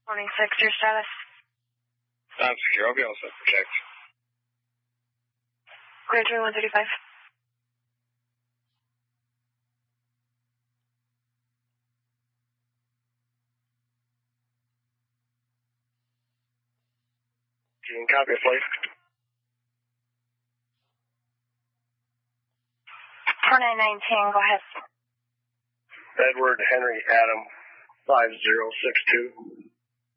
Morning 6, your status. I'm secure. I'll be all set for checks. Clear 2135. You can copy a plate. 4919, go ahead. Edward Henry Adam 5062.